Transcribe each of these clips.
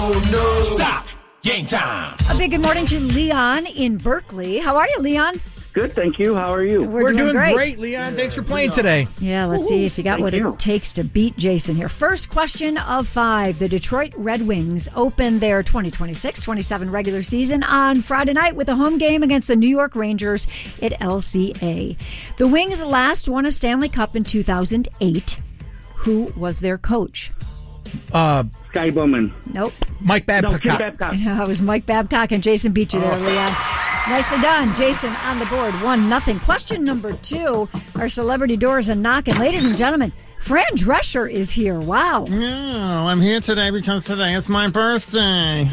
Oh, no. Stop. Game time. A big good morning to Leon in Berkeley. How are you, Leon? Good, thank you. How are you? We're doing great, Leon. Thanks for playing today. Yeah, let's see if you got what it takes to beat Jason here. First question of 5. The Detroit Red Wings open their 2026-27 regular season on Friday night with a home game against the New York Rangers at LCA. The Wings last won a Stanley Cup in 2008. Who was their coach? Sky Bowman. Nope. Mike Babcock. No, Tim Babcock. No, it was Mike Babcock, and Jason beat you there, Leon. Nicely done. Jason on the board, 1-0. Question number 2. Our celebrity doors are knocking. Ladies and gentlemen, Fran Drescher is here. Wow. No, I'm here today because today is my birthday.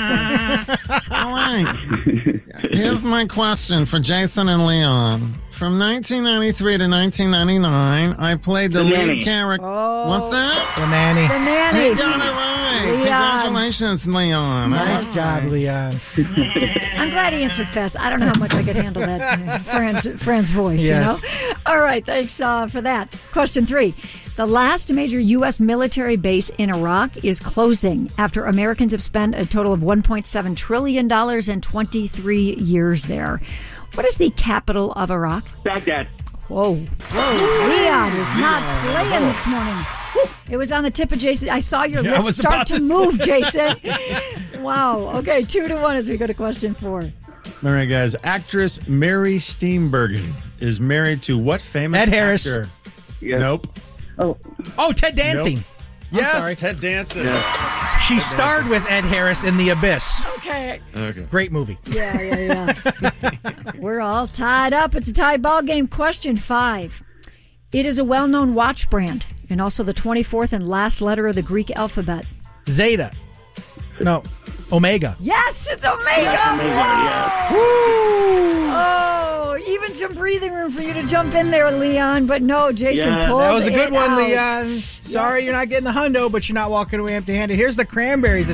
All right. Here's my question for Jason and Leon. From 1993 to 1999, I played the lead character. Oh. What's that? The nanny. The nanny. He got it right. Leon. Congratulations, Leon. Nice job, Leon. I'm glad he answered fast. I don't know how much I could handle that Fran's voice, Yes. you know? All right, thanks for that. Question 3. The last major U.S. military base in Iraq is closing after Americans have spent a total of $1.7 trillion in 23 years there. What is the capital of Iraq? Baghdad. Whoa. Leon is not playing this morning. It was on the tip of Jason. I saw your lips start to move, Jason. Wow. Okay, 2-1 as we go to question 4. All right, guys. Actress Mary Steenburgen is married to what famous Ed Harris. actor? Yes. Nope. Oh, Ted Danson. Nope. Yes. Sorry, Ted Danson. She starred with Ed Harris in The Abyss. Okay. Great movie. Yeah. We're all tied up. It's a tied ball game. Question 5. It is a well-known watch brand and also the 24th and last letter of the Greek alphabet. Zeta. No. Omega. Yes, it's Omega. Yeah. Oh, even some breathing room for you to jump in there, Leon. But no, Jason pulled That was a good it one, out. Leon. Sorry you're not getting the hundo, but you're not walking away empty-handed. Here's the Cranberries.